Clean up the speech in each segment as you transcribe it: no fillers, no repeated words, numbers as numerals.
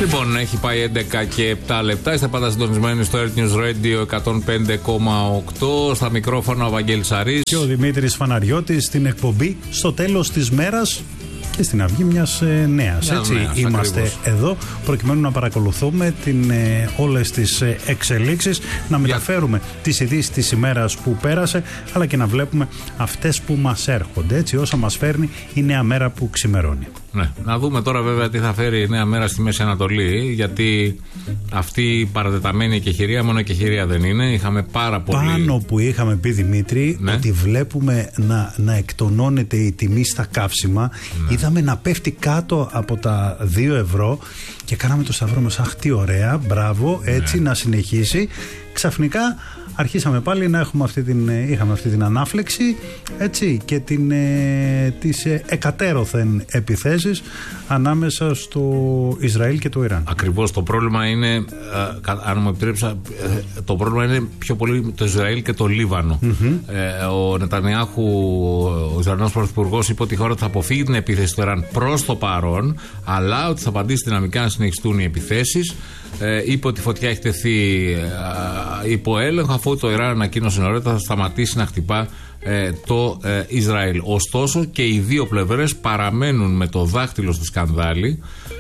Λοιπόν, έχει πάει 11 και 7 λεπτά. Είστε πάντα συντονισμένοι στο Earth News Radio 105,8. Στα μικρόφωνα ο Βαγγέλης Αρής και ο Δημήτρης Φαναριώτης, στην εκπομπή στο τέλος της μέρας και στην αυγή μιας νέας. Έτσι είμαστε ακριβώς εδώ προκειμένου να παρακολουθούμε όλες τις εξελίξεις, να μεταφέρουμε τις ειδήσεις της ημέρας που πέρασε, αλλά και να βλέπουμε αυτές που μας έρχονται. Έτσι, όσα μας φέρνει η νέα μέρα που ξημερώνει. Ναι. Να δούμε τώρα βέβαια τι θα φέρει η νέα μέρα στη Μέση Ανατολή, γιατί αυτή η παρατεταμένη εκεχηρία μόνο εκεχηρία δεν είναι. Είχαμε πάρα πολύ. Πάνω που είχαμε πει, Δημήτρη, ναι, ότι βλέπουμε να εκτονώνεται η τιμή στα καύσιμα. Ναι. Είδαμε να πέφτει κάτω από τα 2 ευρώ και κάναμε το σταυρό μας. Αχ, τι ωραία, μπράβο, έτσι, ναι, να συνεχίσει. Ξαφνικά αρχίσαμε πάλι να έχουμε είχαμε αυτή την ανάφλεξη, έτσι, και τις εκατέρωθεν επιθέσεις ανάμεσα στο Ισραήλ και το Ιράν. Ακριβώς, το πρόβλημα είναι, αν μου επιτρέψα, το πρόβλημα είναι πιο πολύ το Ισραήλ και το Λίβανο. Ο Νετανιάχου, ο Ισραηλινός πρωθυπουργός, είπε ότι η χώρα θα αποφύγει την επίθεση του Ιράν προς το παρόν, αλλά ότι θα απαντήσει δυναμικά να συνεχιστούν οι επιθέσεις. Είπε ότι η φωτιά έχει τεθεί υπό έλεγχο, αφού το Ιράν ανακοίνωσε νωρίτερα θα σταματήσει να χτυπά το Ισραήλ. Ωστόσο και οι δύο πλευρές παραμένουν με το δάχτυλο στο σκανδάλι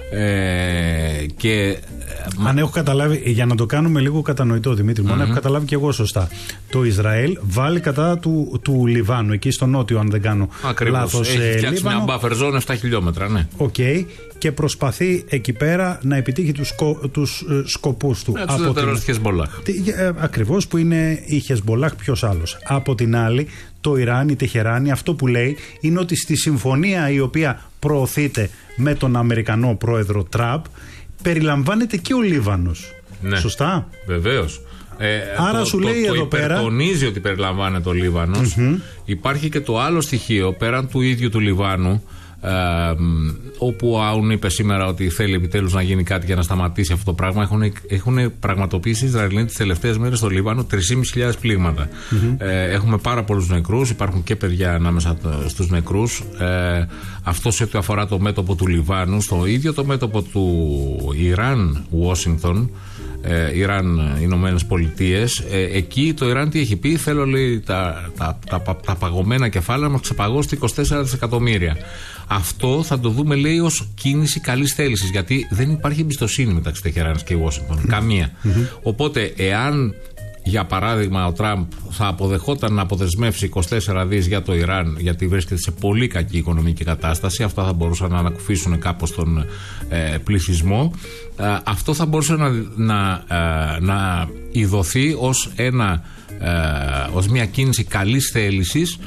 και αν έχω καταλάβει, για να το κάνουμε λίγο κατανοητό, Δημήτρη, μόνο έχω καταλάβει και εγώ σωστά, το Ισραήλ βάλει κατά του Λιβάνου, εκεί στο νότιο, αν δεν κάνω λάθος. Έχει φτιάξει μια buffer zone 7 χιλιόμετρα, ναι. Και προσπαθεί εκεί πέρα να επιτύχει τους σκοπούς του. Από την Χεσμπολάχ. Ακριβώς, που είναι η Χεσμπολάχ, ποιος άλλος. Από την άλλη, το Ιράν, η Τεχεράνη, αυτό που λέει είναι ότι στη συμφωνία η οποία προωθείται με τον Αμερικανό πρόεδρο Τραμπ περιλαμβάνεται και ο Λίβανος. Ναι. Σωστά. Βεβαίως. Άρα σου λέει εδώ πέρα. Τονίζει ότι περιλαμβάνεται ο Λίβανος. Υπάρχει και το άλλο στοιχείο πέραν του ίδιου του Λιβάνου, όπου ο Άουν είπε σήμερα ότι θέλει επιτέλους να γίνει κάτι για να σταματήσει αυτό το πράγμα. Έχουν πραγματοποιήσει οι Ισραηλοί τις τελευταίες μέρες στο Λίβανο 3.500 πλήγματα. Έχουμε πάρα πολλούς νεκρούς, υπάρχουν και παιδιά ανάμεσα στους νεκρούς. Αυτό σε ό,τι αφορά το μέτωπο του Λιβάνου. Στο ίδιο το μέτωπο του Ιράν, Ουάσιγκτον, Ιράν, Ηνωμένες Πολιτείες, εκεί το Ιράν τι έχει πει? Θέλω, λέει, τα παγωμένα κεφάλαια μας ξεπαγώσει 24 δισεκατομμύρια. Αυτό θα το δούμε, λέει, ως κίνηση καλής θέλησης, γιατί δεν υπάρχει εμπιστοσύνη μεταξύ Τεχεράνης και Ουάσιγκτον. Καμία. Οπότε, εάν, για παράδειγμα, ο Τραμπ θα αποδεχόταν να αποδεσμεύσει 24 δις για το Ιράν, γιατί βρίσκεται σε πολύ κακή οικονομική κατάσταση, αυτά θα μπορούσαν να ανακουφίσουν κάπως τον πληθυσμό. Αυτό θα μπορούσε να ειδωθεί ως μια κίνηση καλής θέλησης,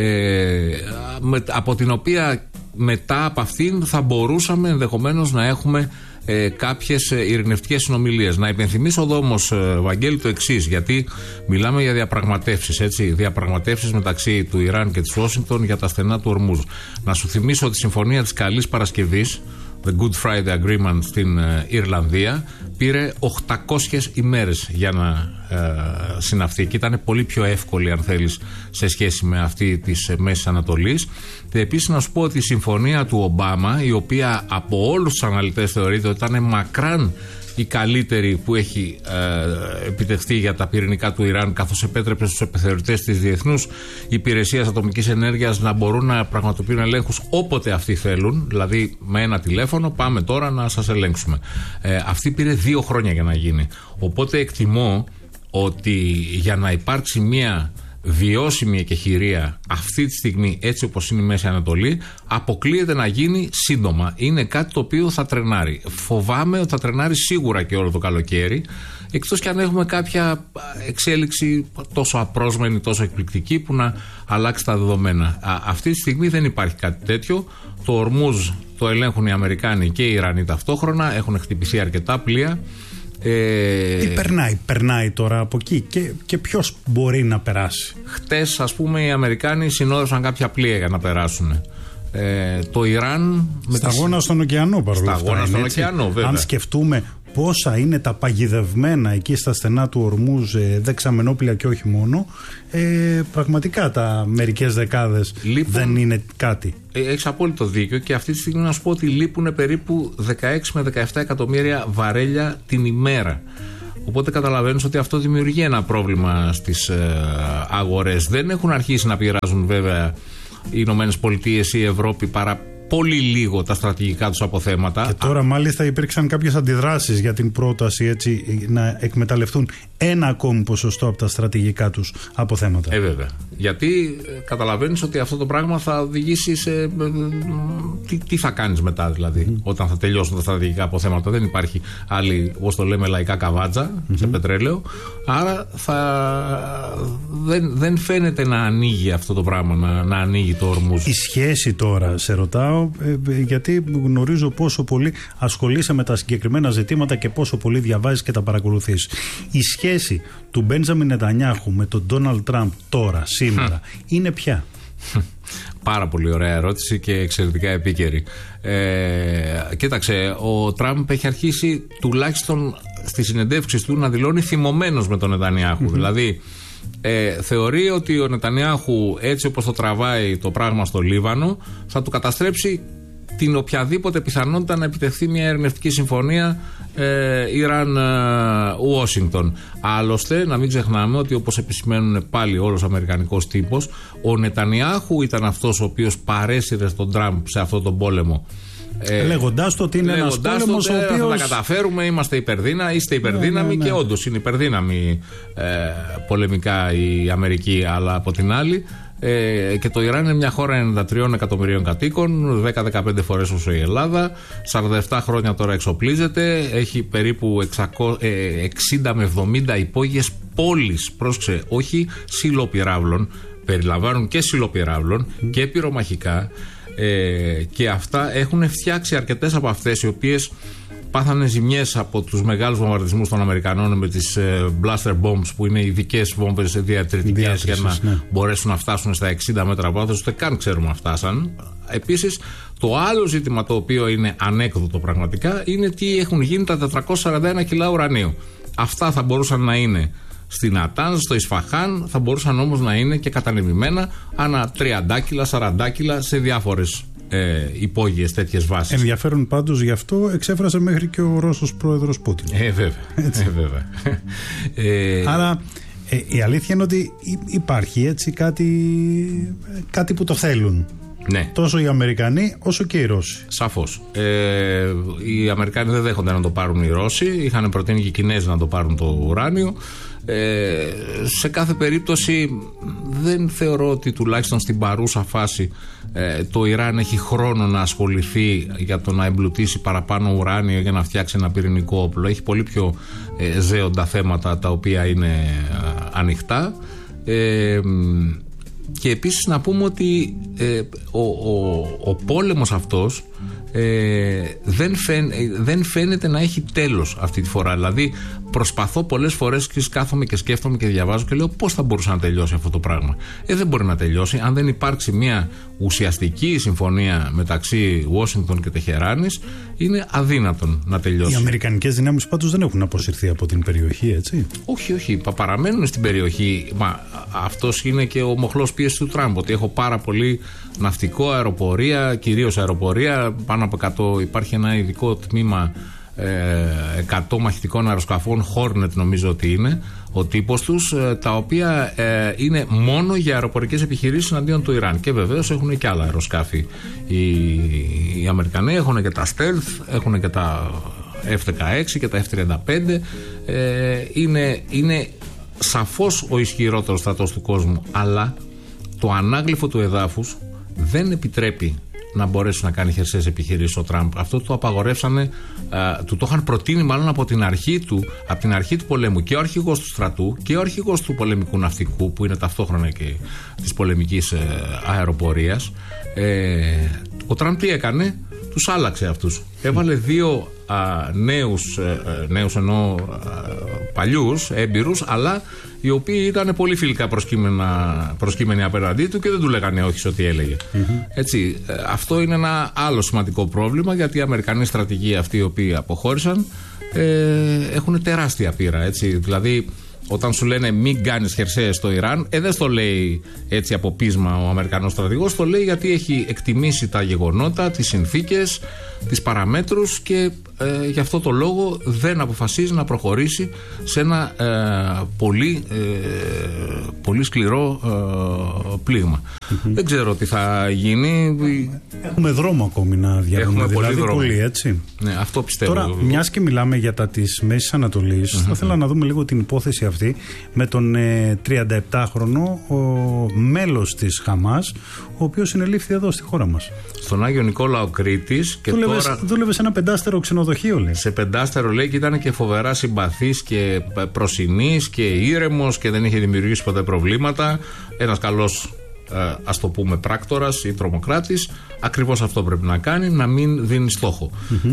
από την οποία μετά από αυτήν θα μπορούσαμε ενδεχομένως να έχουμε κάποιες ειρηνευτικές συνομιλίες. Να υπενθυμίσω εδώ όμως, Βαγγέλη, το εξής, γιατί μιλάμε για διαπραγματεύσεις, έτσι, διαπραγματεύσεις μεταξύ του Ιράν και της Ουάσιγκτον για τα στενά του Ορμούζ. Να σου θυμίσω ότι η συμφωνία της Καλής Παρασκευής, The Good Friday Agreement στην Ιρλανδία, πήρε 800 ημέρες για να συναυθεί και ήταν πολύ πιο εύκολη, αν θέλεις, σε σχέση με αυτή της Μέσης Ανατολής. Και επίσης να σου πω ότι η συμφωνία του Ομπάμα, η οποία από όλους τους αναλυτές θεωρείται ότι ήταν μακράν η καλύτερη που έχει επιτευχθεί για τα πυρηνικά του Ιράν, καθώς επέτρεψε στους επιθεωρητές της Διεθνούς Υπηρεσίας Ατομικής Ενέργειας να μπορούν να πραγματοποιούν ελέγχους όποτε αυτοί θέλουν, δηλαδή με ένα τηλέφωνο πάμε τώρα να σας ελέγξουμε. Αυτή πήρε 2 χρόνια για να γίνει. Οπότε εκτιμώ ότι για να υπάρξει μια βιώσιμη εκεχηρία αυτή τη στιγμή, έτσι όπως είναι η Μέση Ανατολή, αποκλείεται να γίνει σύντομα. Είναι κάτι το οποίο θα τρενάρει. Φοβάμαι ότι θα τρενάρει σίγουρα και όλο το καλοκαίρι, εκτός και αν έχουμε κάποια εξέλιξη τόσο απρόσμενη, τόσο εκπληκτική που να αλλάξει τα δεδομένα. Αυτή τη στιγμή δεν υπάρχει κάτι τέτοιο. Το Ορμούζ το ελέγχουν οι Αμερικάνοι και οι Ιρανοί ταυτόχρονα. Έχουν χτυπηθεί αρκετά πλοία. Τι περνάει τώρα από εκεί και ποιος μπορεί να περάσει? Χτες, ας πούμε, οι Αμερικάνοι συνόδευσαν κάποια πλοία για να περάσουν. Το Ιράν. Σταγόνα στον ωκεανό, παρόλο αυτά. Σταγόνα στον ωκεανό, βέβαια. Αν σκεφτούμε πόσα είναι τα παγιδευμένα εκεί στα στενά του Ορμούζ δεξαμενόπλια και όχι μόνο, πραγματικά τα μερικές δεκάδες δεν είναι κάτι. Έχεις απόλυτο δίκιο, και αυτή τη στιγμή να σου πω ότι λείπουν περίπου 16 με 17 εκατομμύρια βαρέλια την ημέρα. Οπότε καταλαβαίνεις ότι αυτό δημιουργεί ένα πρόβλημα στις αγορές. Δεν έχουν αρχίσει να πειράζουν βέβαια οι Ηνωμένες Πολιτείες ή η Ευρώπη παρά πολύ λίγο τα στρατηγικά τους αποθέματα. Και τώρα μάλιστα υπήρξαν κάποιες αντιδράσεις για την πρόταση, έτσι, να εκμεταλλευτούν ένα ακόμη ποσοστό από τα στρατηγικά τους αποθέματα. Βέβαια. Γιατί καταλαβαίνεις ότι αυτό το πράγμα θα οδηγήσει σε. Τι θα κάνεις μετά, δηλαδή, όταν θα τελειώσουν τα στρατηγικά αποθέματα. Δεν υπάρχει άλλη, όπως το λέμε λαϊκά, καβάτζα σε πετρέλαιο. Άρα δεν φαίνεται να ανοίγει αυτό το πράγμα, να ανοίγει το Ορμούζ. Η σχέση τώρα, σε ρωτάω, γιατί γνωρίζω πόσο πολύ ασχολείσαι με τα συγκεκριμένα ζητήματα και πόσο πολύ διαβάζεις και τα παρακολουθείς. Η σχέση του Μπέντζαμιν Νετανιάχου με τον Ντόναλντ Τραμπ τώρα, σήμερα, είναι ποια? Πάρα πολύ ωραία ερώτηση και εξαιρετικά επίκαιρη. Κοίταξε, ο Τραμπ έχει αρχίσει τουλάχιστον στις συνεντεύξεις του να δηλώνει θυμωμένος με τον Νετανιάχου. Δηλαδή, θεωρεί ότι ο Νετανιάχου, έτσι όπως το τραβάει το πράγμα στο Λίβανο, θα του καταστρέψει την οποιαδήποτε πιθανότητα να επιτευχθεί μια ειρηνευτική συμφωνία Ιράν-Ουάσιγκτον. Άλλωστε, να μην ξεχνάμε ότι, όπως επισημαίνουν πάλι όλος ο αμερικανικός τύπος, ο Νετανιάχου ήταν αυτός ο οποίος παρέσυρε στον Τραμπ σε αυτόν τον πόλεμο. Λέγοντάς το ότι είναι ένας πόλεμος ο οποίος. Θα τα καταφέρουμε, είστε υπερδύναμοι, και όντως είναι υπερδύναμη πολεμικά η Αμερική, αλλά από την άλλη. Και το Ιράν είναι μια χώρα 93 εκατομμυρίων κατοίκων, 10-15 φορές όσο η Ελλάδα, 47 χρόνια τώρα εξοπλίζεται, έχει περίπου 60 με 70 υπόγειες πόλεις, πρόσεξε, όχι σιλοπυράβλων, περιλαμβάνουν και σιλοπυράβλων και πυρομαχικά, και αυτά έχουν φτιάξει αρκετές από αυτές, οι οποίες πάθανε ζημιές από τους μεγάλους βομβαρδισμούς των Αμερικανών με τις blaster bombs, που είναι ειδικές βόμβες διατρητικές για να μπορέσουν να φτάσουν στα 60 μέτρα βάθος, ούτε καν ξέρουμε αν φτάσαν. Επίσης, το άλλο ζήτημα, το οποίο είναι ανέκδοτο πραγματικά, είναι τι έχουν γίνει τα 441 κιλά ουρανίου. Αυτά θα μπορούσαν να είναι στην Ατάνζ, στο Ισφαχάν, θα μπορούσαν όμως να είναι και κατανεμημένα ανά 30 κιλά, 40 κιλά σε διάφορες υπόγειες τέτοιες βάσεις. Ενδιαφέρον πάντως γι' αυτό εξέφρασε μέχρι και ο Ρώσος πρόεδρος Πούτιν. Βέβαια. Άρα η αλήθεια είναι ότι υπάρχει έτσι κάτι που το θέλουν. Ναι. Τόσο οι Αμερικανοί όσο και οι Ρώσοι. Σαφώς. Οι Αμερικάνοι δεν δέχονται να το πάρουν οι Ρώσοι. Είχαν προτείνει και οι Κινέζοι να το πάρουν το ουράνιο. Σε κάθε περίπτωση δεν θεωρώ ότι τουλάχιστον στην παρούσα φάση το Ιράν έχει χρόνο να ασχοληθεί για το να εμπλουτίσει παραπάνω ουράνιο για να φτιάξει ένα πυρηνικό όπλο. Έχει πολύ πιο ζέοντα θέματα τα οποία είναι ανοιχτά. Και επίσης να πούμε ότι ο πόλεμος αυτός δεν φαίνεται να έχει τέλος αυτή τη φορά. Δηλαδή προσπαθώ πολλές φορές και κάθομαι και σκέφτομαι και διαβάζω και λέω πώς θα μπορούσε να τελειώσει αυτό το πράγμα. Δεν μπορεί να τελειώσει αν δεν υπάρξει μια ουσιαστική συμφωνία μεταξύ Ουάσιγκτον και Τεχεράνης. Είναι αδύνατον να τελειώσει. Οι αμερικανικές δυνάμεις πάντως δεν έχουν αποσυρθεί από την περιοχή, έτσι? Όχι, παραμένουν στην περιοχή. Μα αυτός είναι και ο μοχλός πίεσης του Τραμπ, ότι έχω πάρα πολύ ναυτικό, αεροπορία, κυρίως αεροπορία, πάνω από 100. Υπάρχει ένα ειδικό τμήμα 100 μαχητικών αεροσκαφών, Hornet νομίζω ότι είναι ο τύπος τους, τα οποία είναι μόνο για αεροπορικές επιχειρήσεις εναντίον του Ιράν. Και βεβαίως έχουν και άλλα αεροσκάφη. Οι Αμερικανοί έχουν και τα Stealth, έχουν και τα F-16 και τα F-35. Είναι σαφώς ο ισχυρότερος στρατός του κόσμου, αλλά το ανάγλυφο του εδάφους δεν επιτρέπει να μπορέσει να κάνει χερσαίες επιχειρήσεις ο Τραμπ. Αυτό το απαγορεύσανε, του το είχαν προτείνει μάλλον από την αρχή του πολέμου και ο αρχηγός του στρατού και ο αρχηγός του πολεμικού ναυτικού, που είναι ταυτόχρονα και της πολεμικής αεροπορίας. Ο Τραμπ τι έκανε? τους άλλαξε αυτούς. Έβαλε 2 νέους εννοώ παλιούς, έμπειρους, αλλά οι οποίοι ήταν πολύ φιλικά προσκύμενοι απέναντί του και δεν του λέγανε όχι σε ό,τι έλεγε. Έτσι, αυτό είναι ένα άλλο σημαντικό πρόβλημα, γιατί οι Αμερικανοί στρατηγοί αυτοί οι οποίοι αποχώρησαν έχουν τεράστια πείρα. Έτσι. Δηλαδή, όταν σου λένε μην κάνεις χερσαίες στο Ιράν, δεν το λέει έτσι από πείσμα ο Αμερικανός στρατηγός, το λέει γιατί έχει εκτιμήσει τα γεγονότα, τις συνθήκες, τις παραμέτρους και γι' αυτό το λόγο δεν αποφασίζει να προχωρήσει σε ένα πολύ σκληρό πλήγμα. Δεν ξέρω τι θα γίνει. Έχουμε δρόμο ακόμη να διανύμουμε, δηλαδή πολύ, έτσι. Ναι, αυτό πιστεύω. Τώρα, μιας και μιλάμε για τα της Μέσης Ανατολής, θα ήθελα να δούμε λίγο την υπόθεση αυτή με τον 37χρονο μέλος της Χαμάς, ο οποίος συνελήφθη εδώ στη χώρα μας. Στον Άγιο Νικόλαο Κρήτης. Δούλευε σε ένα 5-στερο ξενοδοχείο, λέει. Σε 5-στερο, λέει, και ήταν και φοβερά συμπαθής και προσινής και ήρεμος και δεν είχε δημιουργήσει ποτέ προβλήματα. Ένας καλός, ας το πούμε, πράκτορας ή τρομοκράτης. Ακριβώς αυτό πρέπει να κάνει, να μην δίνει στόχο.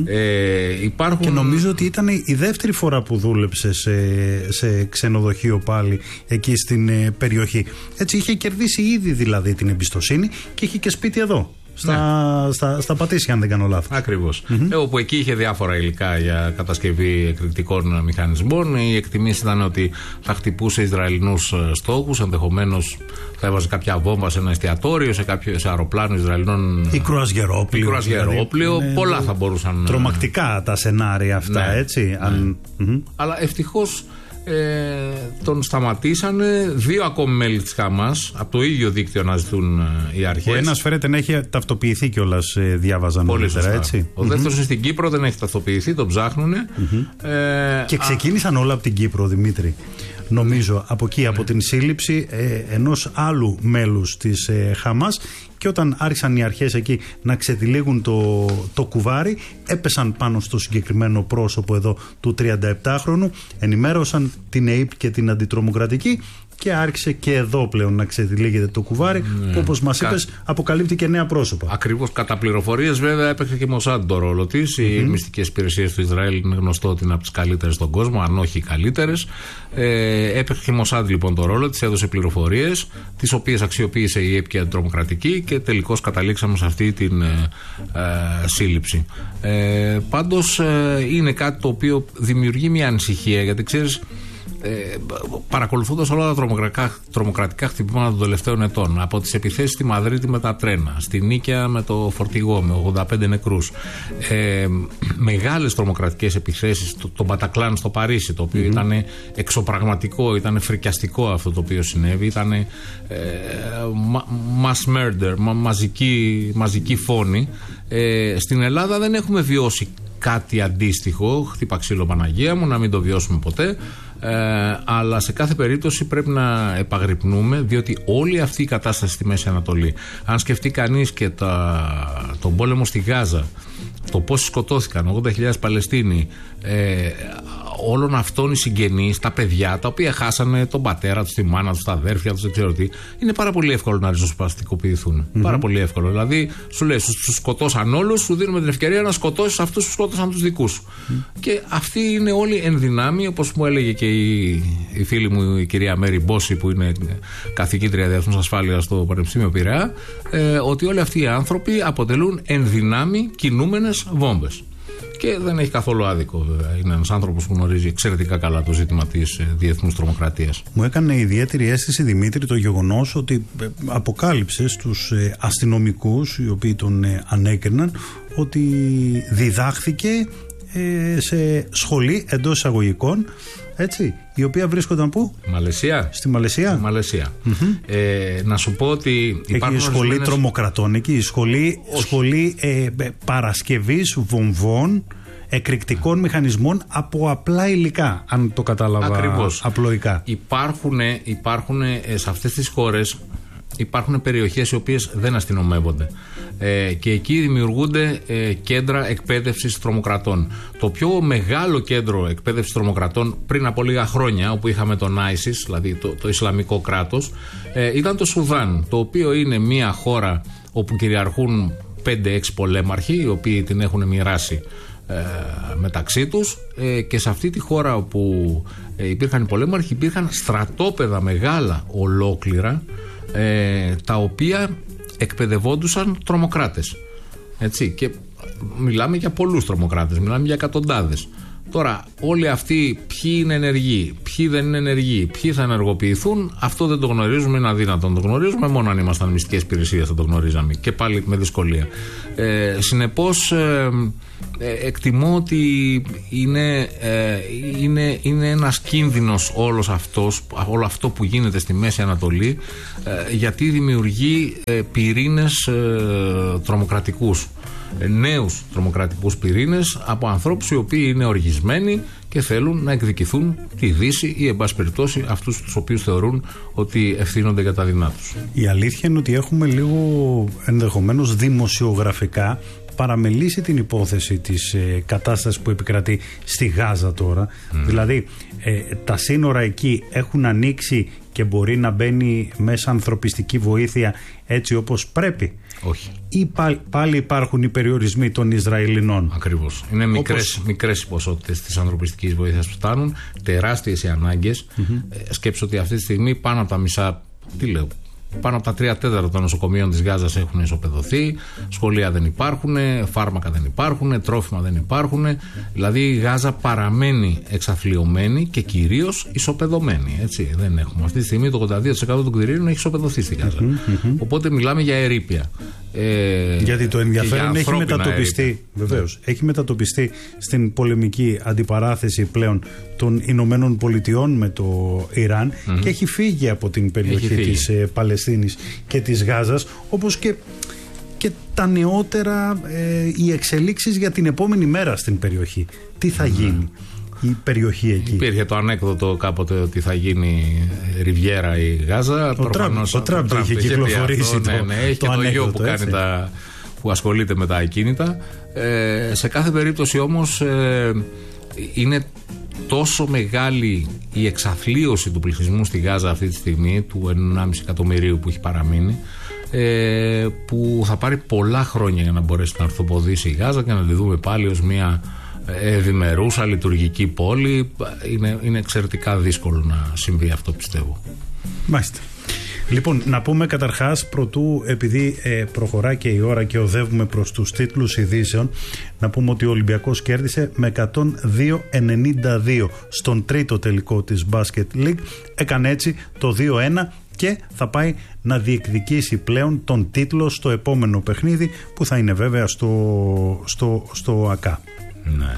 Και νομίζω ότι ήταν η δεύτερη φορά που δούλεψε σε ξενοδοχείο πάλι εκεί στην περιοχή. Έτσι είχε κερδίσει ήδη δηλαδή την εμπιστοσύνη και είχε και σπίτι εδώ. Στα Πατήσια, αν δεν κάνω λάθος. Ακριβώς. Όπου εκεί είχε διάφορα υλικά για κατασκευή εκρηκτικών μηχανισμών. Οι εκτιμήσεις ήταν ότι θα χτυπούσε Ισραηλινούς στόχους, ενδεχομένως θα έβαζε κάποια βόμβα σε ένα εστιατόριο, σε αεροπλάνο Ισραηλινών. Ή κρουαζιερόπλιο. Δηλαδή, πολλά θα μπορούσαν. Τρομακτικά τα σενάρια αυτά, ναι, έτσι. Αλλά ευτυχώς τον σταματήσανε 2 ακόμη μέλη της Χαμάς από το ίδιο δίκτυο να ζητούν οι αρχές. Ο ένας φέρεται να έχει ταυτοποιηθεί κιόλας, διάβαζαν νωρίτερα, έτσι. Ο δεύτερος είναι στην Κύπρο, δεν έχει ταυτοποιηθεί, τον ψάχνουνε. Και ξεκίνησαν όλα από την Κύπρο, Δημήτρη. Νομίζω από εκεί, από την σύλληψη ενός άλλου μέλους της Χαμάς, και όταν άρχισαν οι αρχές εκεί να ξετυλίγουν το κουβάρι, έπεσαν πάνω στο συγκεκριμένο πρόσωπο εδώ του 37χρονου, ενημέρωσαν την ΕΥΠ και την αντιτρομοκρατική και άρχισε και εδώ πλέον να ξετυλίγεται το κουβάρι, που όπως μας είπες αποκαλύπτει και νέα πρόσωπα. Ακριβώς, κατά πληροφορίες βέβαια έπαιξε και η Μοσάντ το ρόλο της. Οι μυστικές υπηρεσίες του Ισραήλ είναι γνωστό ότι είναι από τις καλύτερες στον κόσμο, αν όχι οι καλύτερες. Έπαιξε και η Μοσάντ λοιπόν το ρόλο της, έδωσε πληροφορίες, τις οποίες αξιοποίησε η ΕΠ και η αντιτρομοκρατική και τελικώς καταλήξαμε σε αυτή την σύλληψη. Πάντως είναι κάτι το οποίο δημιουργεί μια ανησυχία, γιατί ξέρεις, παρακολουθώντας όλα τα τρομοκρατικά χτυπήματα των τελευταίων ετών, από τις επιθέσεις στη Μαδρίτη με τα τρένα, στη Νίκαια με το φορτηγό με 85 νεκρούς, μεγάλες τρομοκρατικές επιθέσεις, το Μπατακλάν στο Παρίσι, το οποίο ήταν εξωπραγματικό, ήταν φρικιαστικό αυτό το οποίο συνέβη, ήταν mass murder, μαζική φόνη. Στην Ελλάδα δεν έχουμε βιώσει κάτι αντίστοιχο, χτύπα ξύλο Παναγία μου, να μην το βιώσουμε ποτέ. Αλλά σε κάθε περίπτωση πρέπει να επαγρυπνούμε, διότι όλη αυτή η κατάσταση στη Μέση Ανατολή, αν σκεφτεί κανείς και τον πόλεμο στη Γάζα, το πόσοι σκοτώθηκαν, 80.000 Παλαιστίνοι, όλων αυτών οι συγγενείς, τα παιδιά τα οποία χάσανε τον πατέρα τους, τη μάνα τους, τα αδέρφια τους, δεν ξέρω τι, είναι πάρα πολύ εύκολο να ριζοσπαστικοποιηθούν. Πάρα πολύ εύκολο. Δηλαδή, σου λέει, τους σκοτώσαν όλους, σου δίνουμε την ευκαιρία να σκοτώσεις αυτούς που σκότωσαν τους δικούς σου. Και αυτοί είναι όλοι εν δυνάμει, όπως μου έλεγε και η φίλη μου η κυρία Μέρη Μπόση, που είναι καθηγήτρια διεθνούς ασφάλειας στο Πανεπιστήμιο Πειραιά, ότι όλοι αυτοί οι άνθρωποι αποτελούν εν δυνάμει κινούμενες βόμβες. Και δεν έχει καθόλου άδικο, βέβαια. Είναι ένας άνθρωπος που γνωρίζει εξαιρετικά καλά το ζήτημα της διεθνούς τρομοκρατίας. Μου έκανε ιδιαίτερη αίσθηση, Δημήτρη, το γεγονός ότι αποκάλυψε στους αστυνομικούς, οι οποίοι τον ανέκριναν, ότι διδάχθηκε σε σχολή εντός εισαγωγικών, έτσι, η οποία βρίσκονταν πού? Μαλαισία. Στη Μαλαισία. Μαλαισία. Να σου πω ότι υπάρχουν έχει σχολή τρομοκρατών εκεί, σχολή παρασκευής βομβών, εκρηκτικών μηχανισμών από απλά υλικά, αν το κατάλαβα. Ακριβώς. Απλοϊκά. Υπάρχουν σε αυτές τις χώρες, υπάρχουν περιοχές οι οποίες δεν αστυνομεύονται και εκεί δημιουργούνται κέντρα εκπαίδευσης τρομοκρατών. Το πιο μεγάλο κέντρο εκπαίδευσης τρομοκρατών πριν από λίγα χρόνια, όπου είχαμε τον ISIS, δηλαδή το Ισλαμικό κράτος, ήταν το Σουδάν, το οποίο είναι μια χώρα όπου κυριαρχούν 5-6 πολέμαρχοι, οι οποίοι την έχουν μοιράσει μεταξύ τους, και σε αυτή τη χώρα όπου υπήρχαν οι πολέμαρχοι υπήρχαν στρατόπεδα μεγάλα ολόκληρα, τα οποία εκπαιδευόντουσαν τρομοκράτες. Έτσι, και μιλάμε για πολλούς τρομοκράτες, μιλάμε για εκατοντάδες. Τώρα, όλοι αυτοί ποιοι είναι ενεργοί, ποιοι δεν είναι ενεργοί, ποιοι θα ενεργοποιηθούν, αυτό δεν το γνωρίζουμε, είναι αδύνατο να το γνωρίζουμε. Μόνο αν ήμασταν μυστικές υπηρεσίες θα το γνωρίζαμε, και πάλι με δυσκολία. Συνεπώς, εκτιμώ ότι είναι ένας κίνδυνος όλο αυτό που γίνεται στη Μέση Ανατολή, γιατί δημιουργεί πυρήνες τρομοκρατικούς, νέους τρομοκρατικούς πυρήνες από ανθρώπους οι οποίοι είναι οργισμένοι και θέλουν να εκδικηθούν τη Δύση ή, εν πάση περιπτώσει, αυτούς τους οποίους θεωρούν ότι ευθύνονται για τα δεινά τους. Η αλήθεια είναι ότι έχουμε λίγο ενδεχομένως δημοσιογραφικά παραμελήσει την υπόθεση της κατάστασης που επικρατεί στη Γάζα τώρα. Δηλαδή, τα σύνορα εκεί έχουν ανοίξει και μπορεί να μπαίνει μέσα ανθρωπιστική βοήθεια έτσι όπως πρέπει. Όχι. Ή πάλι υπάρχουν οι περιορισμοί των Ισραηλινών. Ακριβώς. Είναι μικρές οι ποσότητες της ανθρωπιστικής βοήθειας που φτάνουν, τεράστιες οι ανάγκες. Σκέψω ότι αυτή τη στιγμή πάνω από τα μισά, πάνω από τα 3/4 των νοσοκομείων της Γάζας έχουν ισοπεδωθεί, σχολεία δεν υπάρχουν, φάρμακα δεν υπάρχουν, τρόφιμα δεν υπάρχουν. Δηλαδή η Γάζα παραμένει εξαθλιωμένη και κυρίως ισοπεδωμένη. Έτσι, δεν έχουμε. Αυτή τη στιγμή το 82% των κτηρίων έχει ισοπεδωθεί στη Γάζα. Οπότε μιλάμε για ερείπια. Γιατί το ενδιαφέρον έχει μετατοπιστεί, βεβαίως, έχει μετατοπιστεί στην πολεμική αντιπαράθεση πλέον των Ηνωμένων Πολιτειών με το Ιράν και έχει φύγει από την περιοχή της Παλαιστίνης και της Γάζας, όπως και τα νεότερα, οι εξελίξεις για την επόμενη μέρα στην περιοχή. Τι θα γίνει η περιοχή εκεί? Υπήρχε το ανέκδοτο κάποτε ότι θα γίνει Ριβιέρα η Γάζα. Ο Τραμπ το είχε κυκλοφορήσει. Έχει και το γιο που κάνει που ασχολείται με τα ακίνητα. Σε κάθε περίπτωση όμως είναι τόσο μεγάλη η εξαθλίωση του πληθυσμού στη Γάζα αυτή τη στιγμή, του 1,5 εκατομμυρίου που έχει παραμείνει, που θα πάρει πολλά χρόνια για να μπορέσει να ορθοποδήσει η Γάζα και να τη δούμε πάλι ως μια ευημερούσα λειτουργική πόλη. Είναι εξαιρετικά δύσκολο να συμβεί αυτό, πιστεύω. Μάλιστα. Λοιπόν, να πούμε καταρχάς, προτού, επειδή προχωρά και η ώρα και οδεύουμε προς τους τίτλους ειδήσεων, να πούμε ότι ο Ολυμπιακός κέρδισε με 102-92 στον τρίτο τελικό της Basket League. Έκανε έτσι το 2-1 και θα πάει να διεκδικήσει πλέον τον τίτλο στο επόμενο παιχνίδι, που θα είναι βέβαια στο ΑΚΑ. Ναι.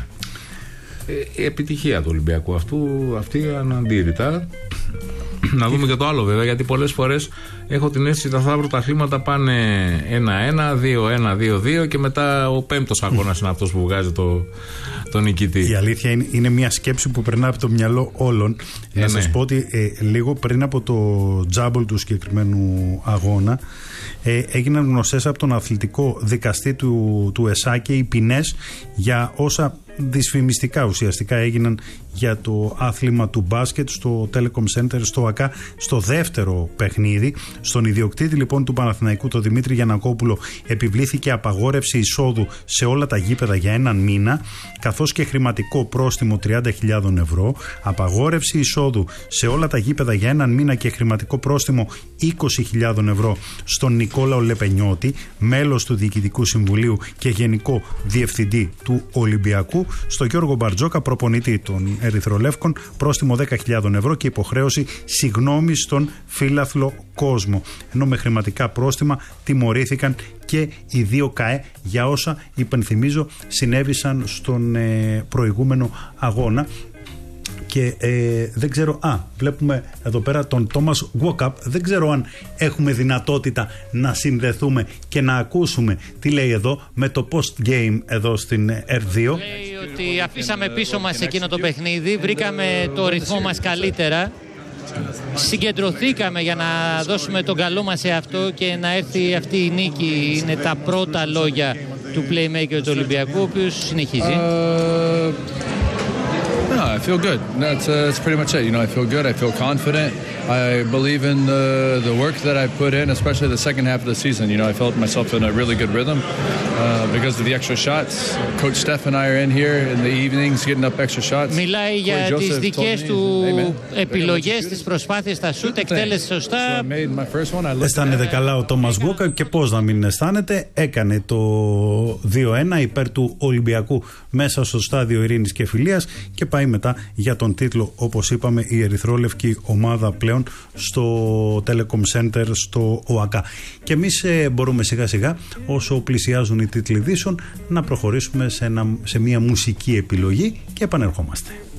Η επιτυχία του Ολυμπιακού αυτή αναντήρητα. Να δούμε και το άλλο βέβαια, γιατί πολλές φορές έχω την αίσθηση τα θα πρωταθλήματα πάνε 1-1, 2-1, 2-2 και μετά ο πέμπτος αγώνας είναι αυτός που βγάζει τον νικητή. Η αλήθεια είναι μια σκέψη που περνά από το μυαλό όλων. Να σας πω ότι λίγο πριν από το τζάμπολ του συγκεκριμένου αγώνα έγιναν γνωστές από τον αθλητικό δικαστή του ΕΣΑΚΕ οι ποινές για όσα δυσφημιστικά ουσιαστικά έγιναν για το άθλημα του μπάσκετ στο Telecom Center στο ΑΚΑ στο δεύτερο παιχνίδι. Στον ιδιοκτήτη λοιπόν του Παναθηναϊκού, τον Δημήτρη Γιαννακόπουλο, επιβλήθηκε απαγόρευση εισόδου σε όλα τα γήπεδα για έναν μήνα, καθώς και χρηματικό πρόστιμο 30.000 ευρώ, απαγόρευση εισόδου σε όλα τα γήπεδα για έναν μήνα και χρηματικό πρόστιμο 20.000 ευρώ στον Νικόλαο Λεπενιώτη, μέλος του Διοικητικού Συμβουλίου και Γενικό Διευθυντή του Ολυμπιακού, στο Γιώργο Μπαρτζόκα, προπονητή των Ερυθρολεύκων, πρόστιμο 10.000 ευρώ και υποχρέωση συγγνώμης στον φύλαθλο κόσμο. Ενώ με χρηματικά πρόστιμα τιμωρήθηκαν και οι δύο ΚΑΕ για όσα, υπενθυμίζω, συνέβησαν στον προηγούμενο αγώνα. Και δεν ξέρω, βλέπουμε εδώ πέρα τον Τόμας Γουόκαπ. Δεν ξέρω αν έχουμε δυνατότητα να συνδεθούμε και να ακούσουμε τι λέει εδώ με το post-game εδώ στην R2. Λέει ότι αφήσαμε πίσω μας εκείνο το παιχνίδι, βρήκαμε το ρυθμό μας καλύτερα, συγκεντρωθήκαμε για να δώσουμε τον καλό μας σε αυτό και να έρθει αυτή η νίκη. Είναι τα πρώτα λόγια του playmaker του Ολυμπιακού, ο οποίος συνεχίζει. No, I feel good. That's pretty much it. I feel good. I feel confident. I believe in the work that I put in, especially the second half of the season. I felt myself in a really good rhythm because of the extra shots. Coach Steph and I are in here in the evenings getting up extra shots. Μιλάει για τις δικές του επιλογές, τις προσπάθειες στα σούτ, εκτέλεσε σωστά. Αισθάνεται καλά ο Τόμας Γκόκα και πώς να μην αισθάνεται. Έκανε το 2-1 υπέρ του Ολυμπιακού μέσα στο στάδιο Ειρήνης και Φιλίας και πάει μετά για τον τίτλο, όπως είπαμε, η ερυθρόλευκη ομάδα πλέον στο Telecom Center στο ΟΑΚΑ. Και εμείς μπορούμε σιγά σιγά, όσο πλησιάζουν οι τίτλοι ειδήσεων, να προχωρήσουμε σε μια μουσική επιλογή και επανερχόμαστε.